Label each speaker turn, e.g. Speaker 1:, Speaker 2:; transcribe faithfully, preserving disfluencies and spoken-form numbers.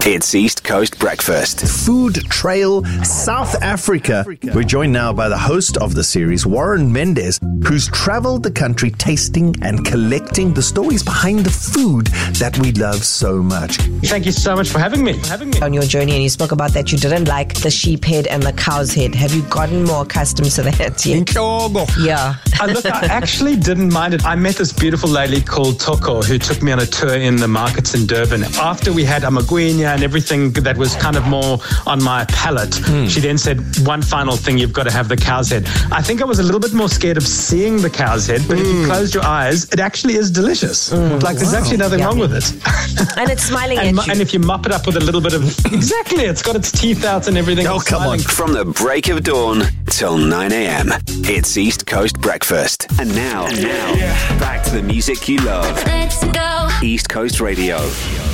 Speaker 1: It's East Coast Breakfast.
Speaker 2: Food Trail South Africa. We're joined now by the host of the series, Warren Mendes, who's traveled the country tasting and collecting the stories behind the food that we love so much.
Speaker 3: Thank you so much for having me. Having me.
Speaker 4: On your journey, and you spoke about that you didn't like the sheep head and the cow's head. Have you gotten more accustomed to that yet? Yeah.
Speaker 3: uh, look, I actually didn't mind it. I met this beautiful lady called Toko who took me on a tour in the markets in Durban. After we had amagwinya and everything that was kind of more on my palate, mm. she then said, one final thing, you've got to have the cow's head. I think I was a little bit more scared of seeing the cow's head, but mm. if you close your eyes, it actually is delicious. Mm. Like there's wow. actually nothing
Speaker 4: Yummy.
Speaker 3: wrong with it.
Speaker 4: And it's smiling
Speaker 3: and,
Speaker 4: at you.
Speaker 3: And if you mop it up with a little bit of, exactly, it's got its teeth out and everything.
Speaker 2: Oh, come
Speaker 3: smiling.
Speaker 2: on.
Speaker 1: From the break of dawn till nine a.m. It's East Coast Breakfast. And now, and now, yeah. back to the music you love.
Speaker 5: Let's go.
Speaker 1: East Coast Radio.